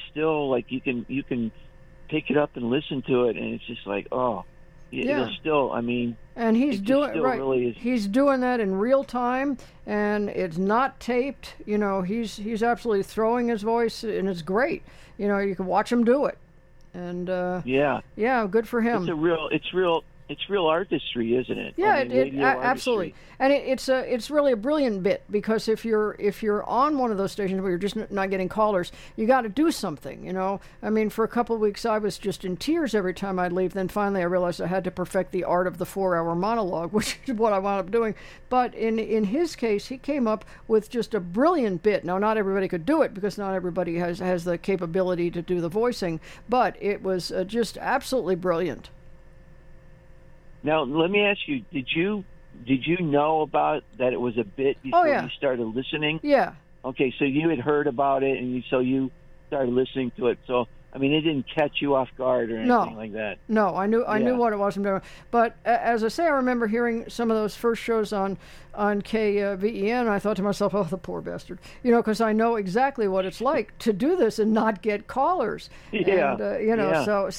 still like you can pick it up and listen to it, and it's just like, oh, it'll still. I mean, and he's doing right. Really he's doing that in real time, and it's not taped. You know, he's absolutely throwing his voice, and it's great. You know, you can watch him do it, and good for him. It's real artistry, isn't it? Yeah, absolutely. And it's really a brilliant bit, because if you're on one of those stations where you're just not getting callers, you got to do something. You know, I mean, for a couple of weeks I was just in tears every time I'd leave. Then finally I realized I had to perfect the art of the 4-hour monologue, which is what I wound up doing. But in his case, he came up with just a brilliant bit. Now, not everybody could do it, because not everybody has the capability to do the voicing, but it was just absolutely brilliant. Now, let me ask you: Did you know about that it was a bit before you started listening? Yeah. Okay, so you had heard about it, and so you started listening to it. So, I mean, it didn't catch you off guard or anything like that. No, I knew what it was from doing. But as I say, I remember hearing some of those first shows on KVEN, and I thought to myself, oh, the poor bastard. You know, because I know exactly what it's like to do this and not get callers. Yeah. And,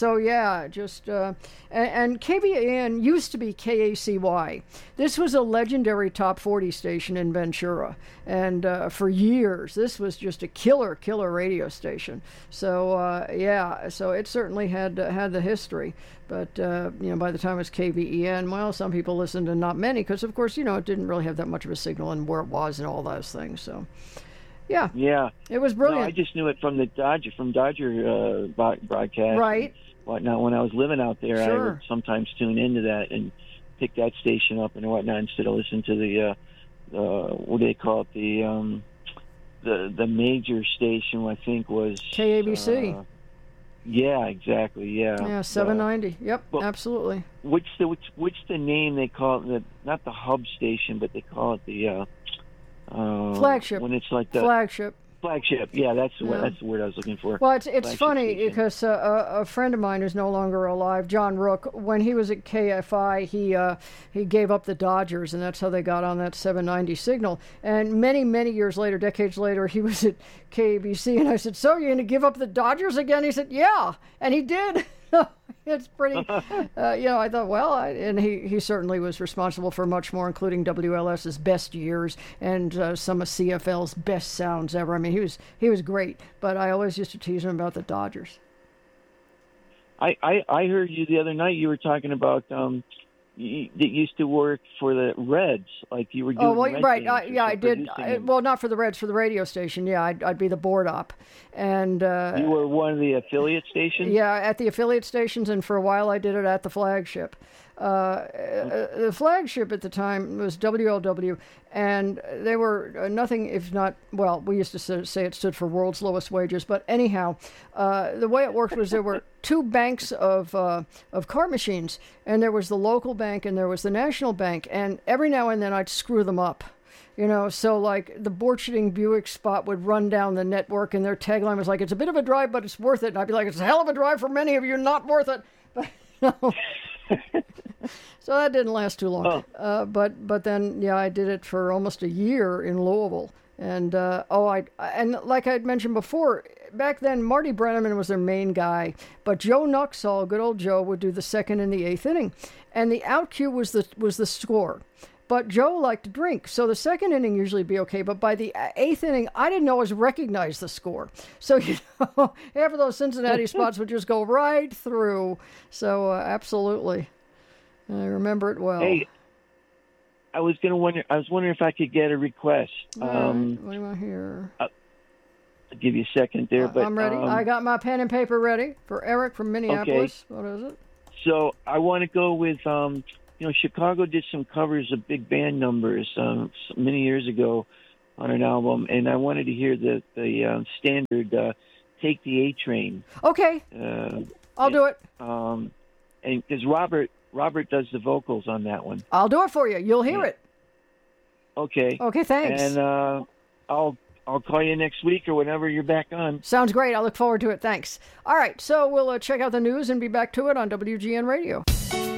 and KVEN used to be KACY. This was a legendary top 40 station in Ventura. And for years, this was just a killer radio station. So, so it certainly had the history. But, by the time it was KVEN, well, some people listened and not many, because, of course, it didn't really have that much of a signal and where it was and all those things. So, yeah. It was brilliant. No, I just knew it from the Dodger broadcast. Right. Whatnot. When I was living out there, sure. I would sometimes tune into that and pick that station up and whatnot instead of listening to the, what do they call it, the major station, I think was... KABC. Yeah, exactly. Yeah, 790. Yep, absolutely. What's the name they call it? Not the hub station, but they call it the flagship. When it's like the flagship. Flagship. Yeah, that's the word I was looking for. Well, it's funny station. Because a friend of mine who's no longer alive, John Rook, when he was at KFI, he gave up the Dodgers, and that's how they got on that 790 signal. And many years later, decades later, he was at KABC, and I said, "So you're going to give up the Dodgers again?" He said, "Yeah," and he did. It's pretty, I thought, well, and he certainly was responsible for much more, including WLS's best years and some of CFL's best sounds ever. I mean, he was great, but I always used to tease him about the Dodgers. I heard you the other night. You were talking about that used to work for the Reds, like you were doing. Oh, well, right. I did. Well, not for the Reds, for the radio station. Yeah, I'd be the board op. And you were one of the affiliate stations? Yeah, at the affiliate stations, and for a while I did it at the flagship. The flagship at the time was WLW, and they were nothing if not, well, we used to say it stood for World's Lowest Wages, but anyhow, the way it worked was there were two banks of card machines, and there was the local bank and there was the national bank, and every now and then I'd screw them up. So like the Borcherding Buick spot would run down the network, and their tagline was like, "It's a bit of a drive, but it's worth it." And I'd be like, "It's a hell of a drive for many of you, not worth it." But no. So that didn't last too long. But then, I did it for almost a year in Louisville. And, and like I'd mentioned before, back then, Marty Brenneman was their main guy. But Joe Nuxall, good old Joe, would do the second and the eighth inning. And the out cue was the score. But Joe liked to drink, so the second inning usually be okay. But by the eighth inning, I didn't always recognize the score. So, half of those Cincinnati spots would just go right through. So, absolutely. I remember it well. Hey, I was wondering if I could get a request. What do you want here? I'll give you a second there. But I'm ready. I got my pen and paper ready for Eric from Minneapolis. Okay. What is it? So, I want to go with... Chicago did some covers of big band numbers many years ago on an album, and I wanted to hear the standard "Take the A Train." Okay, I'll do it. And because Robert does the vocals on that one, I'll do it for you. You'll hear it. Okay. Okay, thanks. And I'll call you next week or whenever you're back on. Sounds great. I look forward to it. Thanks. All right, so we'll check out the news and be back to it on WGN Radio.